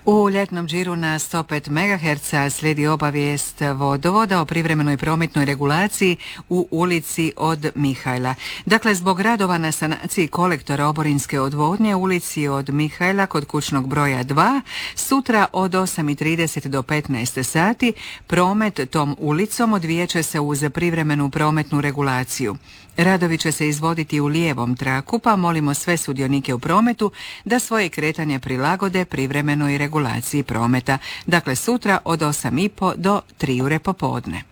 U ljetnom džiru na 105 MHz slijedi obavijest vodovoda o privremenoj prometnoj regulaciji u ulici od Mihajla. Dakle, zbog radova na sanaciji kolektora oborinske odvodnje u ulici od Mihajla kod kućnog broja 2, sutra od 8:30 do 15 sati promet tom ulicom odvijat će se uz privremenu prometnu regulaciju. Radovi će se izvoditi u lijevom traku, pa molimo sve sudionike u prometu da svoje kretanje prilagode privremenoj regulaciji prometa. Dakle, sutra od 8:30 do 3 popodne.